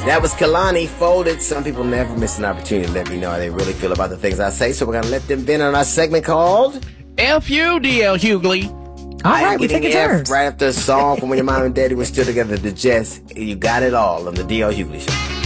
That was Kalani Folded. Some people never miss an opportunity to let me know how they really feel about the things I say, so we're going to let them vent on our segment called F.U. D.L. Hughley. All right, we take it turns. Right after a song from when your mom and daddy were still together, the Jets. You got it all on the D.L. Hughley Show.